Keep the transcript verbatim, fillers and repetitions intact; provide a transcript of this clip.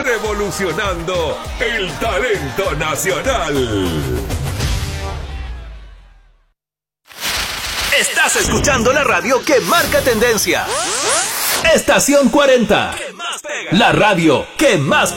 revolucionando el talento nacional. Estás escuchando la radio que marca tendencia. Estación cuarenta. La radio que más